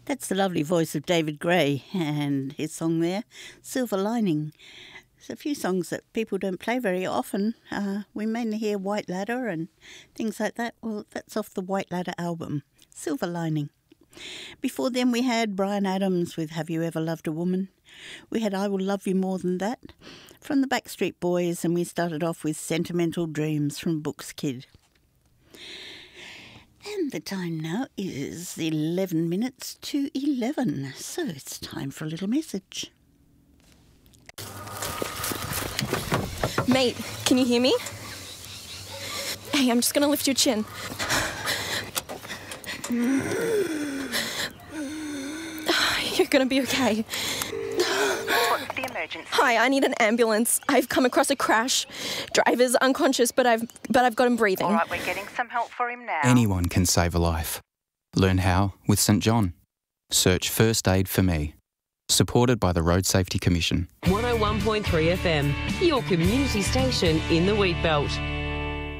That's the lovely voice of David Gray and his song there, Silver Lining. There's a few songs that people don't play very often. We mainly hear White Ladder and things like that. Well, that's off the White Ladder album, Silver Lining. Before then we had Bryan Adams with Have You Ever Loved a Woman? We had I Will Love You More Than That from the Backstreet Boys, and we started off with Sentimental Dreams from Books Kid. And the time now is 11 minutes to 11, so it's time for a little message. Mate, can you hear me? Hey, I'm just going to lift your chin. You're going to be okay. What's the emergency? Hi, I need an ambulance. I've come across a crash. Driver's unconscious, but I've got him breathing. All right, we're getting some help for him now. Anyone can save a life. Learn how with St John. Search First Aid for Me. Supported by the Road Safety Commission. 101.3 FM, your community station in the Wheatbelt.